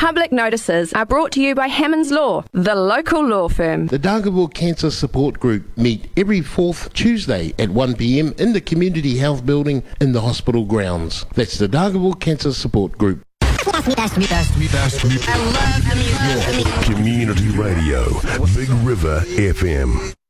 public notices are brought to you by Hammonds Law, the local law firm. The Dargaville Cancer Support Group meet every 4th Tuesday at 1 p.m. in the Community Health Building in the hospital grounds. That's the Dargaville Cancer Support Group. I love the music. Community Radio, Big River FM.